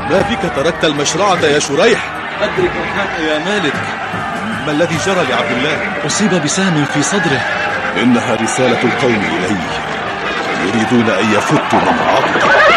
ما بك تركت المشرعة يا شريح؟ أدرك الحق يا مالك. ما الذي جرى لعبد الله؟ أصيب بسهم في صدره. إنها رسالة القوم إليه، يريدون أن يفتوا ممرعته.